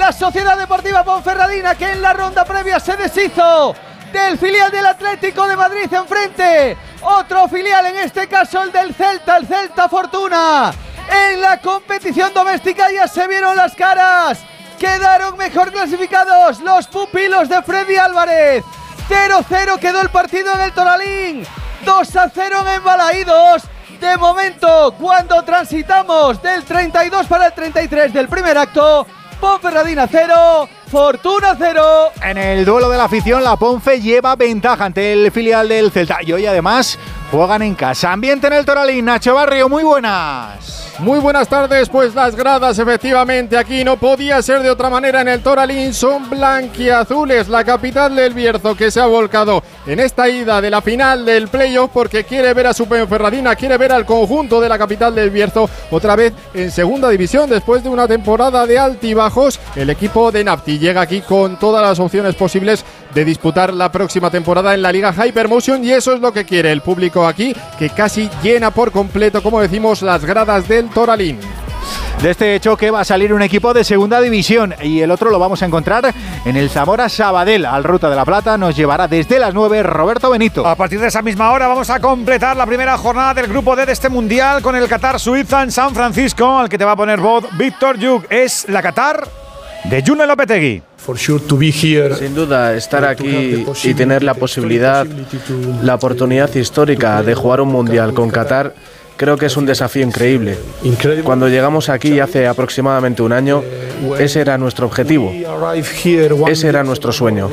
la Sociedad Deportiva Ponferradina, que en la ronda previa se deshizo del filial del Atlético de Madrid enfrente. Otro filial, en este caso el del Celta, el Celta Fortuna. En la competición doméstica ya se vieron las caras. Quedaron mejor clasificados los pupilos de Freddy Álvarez. 0-0 quedó el partido en el Toralín. 2-0 en Balaídos. De momento, cuando transitamos del 32 para el 33 del primer acto, Ponferradina 0, Fortuna 0. En el duelo de la afición, la Ponfe lleva ventaja ante el filial del Celta. Y hoy además juegan en casa. Ambiente en el Toralín. Nacho Barrio, muy buenas. Muy buenas tardes, pues las gradas efectivamente aquí no podía ser de otra manera en el Toralín, son blanquiazules, la capital del Bierzo, que se ha volcado en esta ida de la final del playoff porque quiere ver a su Ponferradina, quiere ver al conjunto de la capital del Bierzo otra vez en segunda división después de una temporada de altibajos. El equipo de Nafti llega aquí con todas las opciones posibles de disputar la próxima temporada en la Liga Hypermotion, y eso es lo que quiere el público aquí, que casi llena por completo, como decimos, las gradas del Toralín. De este choque va a salir un equipo de segunda división y el otro lo vamos a encontrar en el Zamora Sabadell. Al Ruta de la Plata nos llevará desde las 9 Roberto Benito. A partir de esa misma hora vamos a completar la primera jornada del grupo D de este mundial con el Qatar-Suiza en San Francisco, al que te va a poner voz Víctor Yuk. Es la Qatar de June Lopetegui. Sin duda, estar aquí y tener la posibilidad, la oportunidad histórica de jugar un mundial con Qatar, creo que es un desafío increíble. Cuando llegamos aquí hace aproximadamente un año, ese era nuestro objetivo, ese era nuestro sueño.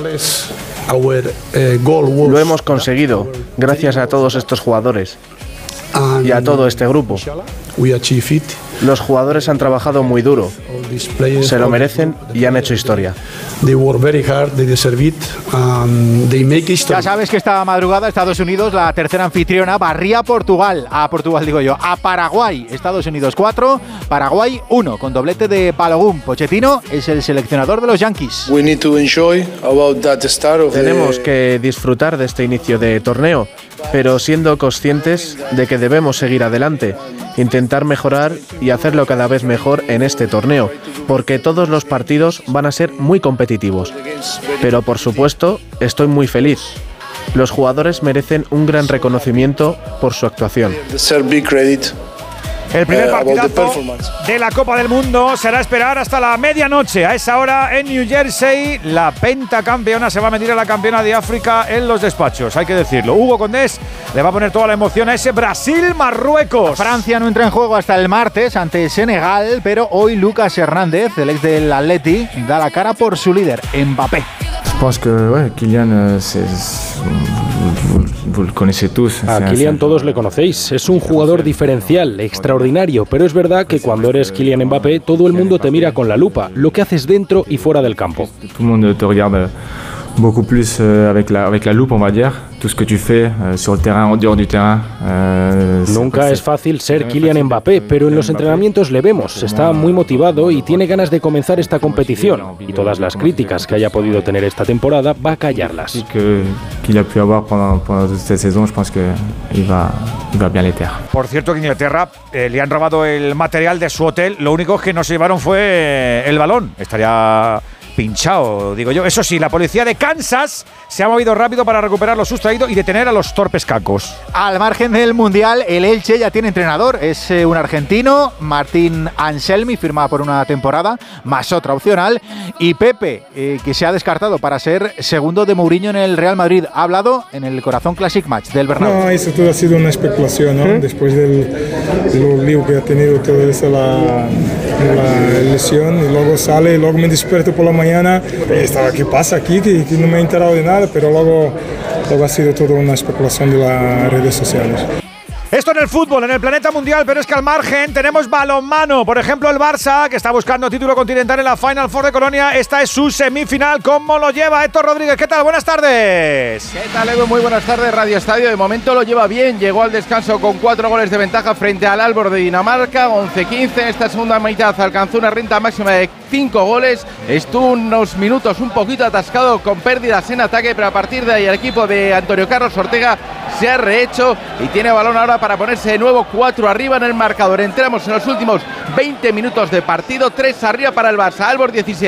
Lo hemos conseguido gracias a todos estos jugadores y a todo este grupo. Los jugadores han trabajado muy duro, se lo merecen y han hecho historia. Ya sabes que esta madrugada Estados Unidos, la tercera anfitriona, barría a Portugal. A Paraguay. Estados Unidos 4, Paraguay 1, con doblete de Balogun. Pochettino es el seleccionador de los Yankees. Tenemos que disfrutar de este inicio de torneo, pero siendo conscientes de que debemos seguir adelante, intentar mejorar y hacerlo cada vez mejor en este torneo, porque todos los partidos van a ser muy competitivos. Pero por supuesto, estoy muy feliz. Los jugadores merecen un gran reconocimiento por su actuación. El primer partidazo de la Copa del Mundo será esperar hasta la medianoche. A esa hora en New Jersey, la pentacampeona se va a medir a la campeona de África en los despachos, hay que decirlo. Hugo Condés le va a poner toda la emoción a ese Brasil-Marruecos. Francia no entra en juego hasta el martes ante Senegal, pero hoy Lucas Hernández, el ex del Atleti, da la cara por su líder, Mbappé. Kylian, a Kylian todos le conocéis, es un jugador diferencial, extraordinario, pero es verdad que cuando eres Kylian Mbappé todo el mundo te mira con la lupa, lo que haces dentro y fuera del campo. Todo el mundo te regarde beaucoup plus avec la loupe, on va dire, tout ce que tu fais sur el terrain, en dehors du terrain. Nunca es fácil ser Kylian Mbappé, pero en los entrenamientos le vemos, está muy motivado y tiene ganas de comenzar esta competición, y todas las críticas que haya podido tener esta temporada va a callarlas. Qu'il a pu avoir pendant cette saison, je pense que il va bien les terres. Por cierto, que en Inglaterra le han robado el material de su hotel, lo único que no se llevaron fue el balón. Estaría pinchado, digo yo. Eso sí, la policía de Kansas se ha movido rápido para recuperar lo sustraído y detener a los torpes cacos. Al margen del Mundial, el Elche ya tiene entrenador. Es un argentino, Martín Anselmi, firma por una temporada, más otra opcional. Y Pepe, que se ha descartado para ser segundo de Mourinho en el Real Madrid. Ha hablado en el Corazón Classic Match del Bernabéu. No, eso todo ha sido una especulación, ¿no? Después del lío que ha tenido toda esa la lesión, y luego sale, y luego me despierto por la mañana y estaba, ¿qué pasa aquí? Que no me he enterado de nada, pero luego ha sido toda una especulación de las redes sociales. Esto en el fútbol, en el planeta mundial, pero es que al margen tenemos balonmano. Por ejemplo, el Barça, que está buscando título continental en la Final Four de Colonia. Esta es su semifinal. ¿Cómo lo lleva Héctor Rodríguez? ¿Qué tal? Buenas tardes. ¿Qué tal, Edu? Muy buenas tardes, Radio Estadio. De momento lo lleva bien. Llegó al descanso con 4 goles de ventaja frente al Aalborg de Dinamarca. 11-15. En esta segunda mitad alcanzó una renta máxima de 5 goles. Estuvo unos minutos un poquito atascado con pérdidas en ataque, pero a partir de ahí el equipo de Antonio Carlos Ortega se ha rehecho y tiene balón ahora para ponerse de nuevo 4 arriba en el marcador. Entramos en los últimos 20 minutos de partido. 3 arriba para el Barça. Aalborg 17.